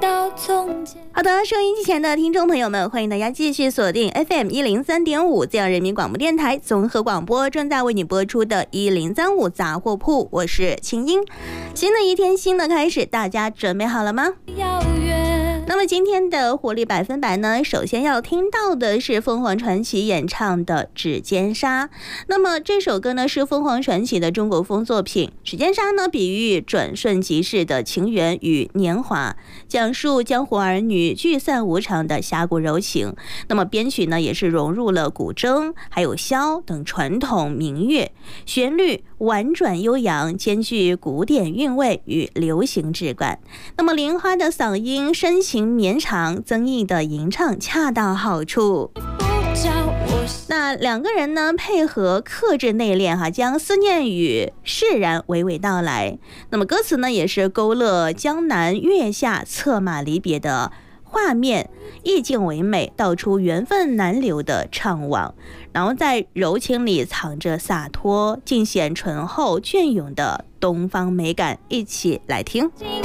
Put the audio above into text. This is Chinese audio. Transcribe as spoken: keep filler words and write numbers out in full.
到从前。 好的，收音机前的听众朋友们，欢迎大家继续锁定 F M 一零三点五，这样人民广播电台综合广播正在为你播出的一零三五杂货铺，我是清音。新的一天，新的开始，大家准备好了吗？ 遥远。 那么今天的活力百分百呢，首先要听到的是凤凰传奇演唱的《指尖沙》。那么这首歌呢是凤凰传奇的中国风作品，《指尖沙》呢比喻转瞬即逝的情缘与年华，讲述江湖儿女聚散无常的侠骨柔情。那么编曲呢也是融入了古筝还有箫等传统民乐，旋律婉转悠扬，兼具古典韵味与流行质感。那么莲花的嗓音深情绵长，曾毅的吟唱恰到好处。那两个人呢配合克制内敛哈，将思念与释然娓娓道来。那么歌词呢也是勾勒江南月下策马离别的画面，意境唯美，道出缘分难留的怅惘，然后在柔情里藏着洒脱，尽显醇厚隽永的东方美感。一起来听。 今